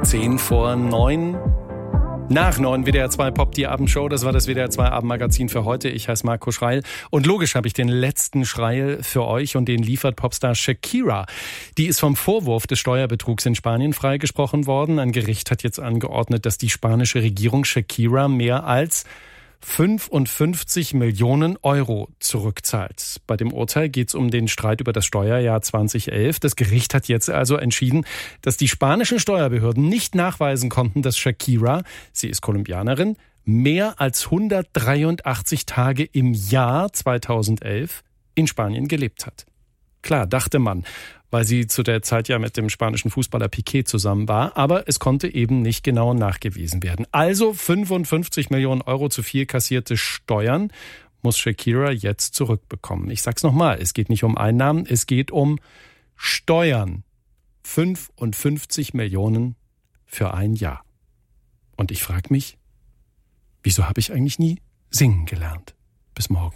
10:10. Nach 9 WDR 2 Pop, die Abendshow. Das war das WDR 2 Abendmagazin für heute. Ich heiße Marco Schreil. Und logisch habe ich den letzten Schreil für euch und den liefert Popstar Shakira. Die ist vom Vorwurf des Steuerbetrugs in Spanien freigesprochen worden. Ein Gericht hat jetzt angeordnet, dass die spanische Regierung Shakira mehr als 55 Millionen Euro zurückzahlt. Bei dem Urteil geht es um den Streit über das Steuerjahr 2011. Das Gericht hat jetzt also entschieden, dass die spanischen Steuerbehörden nicht nachweisen konnten, dass Shakira, sie ist Kolumbianerin, mehr als 183 Tage im Jahr 2011 in Spanien gelebt hat. Klar, dachte man, weil sie zu der Zeit ja mit dem spanischen Fußballer Piqué zusammen war, aber es konnte eben nicht genau nachgewiesen werden. Also 55 Millionen Euro zu viel kassierte Steuern muss Shakira jetzt zurückbekommen. Ich sag's nochmal, es geht nicht um Einnahmen, es geht um Steuern. 55 Millionen für ein Jahr. Und ich frage mich, wieso habe ich eigentlich nie singen gelernt? Bis morgen.